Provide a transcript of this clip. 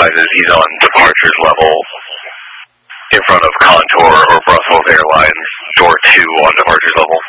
advises he's on departures level in front of Contour or Brussels Airlines, door 2 on departures level.